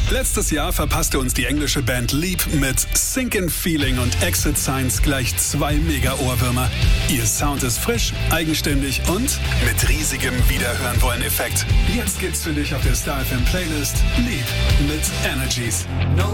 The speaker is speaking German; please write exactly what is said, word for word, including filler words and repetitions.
Letztes Jahr verpasste uns die englische Band Leap mit Sinkin' Feeling und Exit Signs gleich zwei Mega-Ohrwürmer. Ihr Sound ist frisch, eigenständig und mit riesigem Wiederhören-Wollen-Effekt. Jetzt gibt's für dich auf der Star F M Playlist Leap mit Energies. No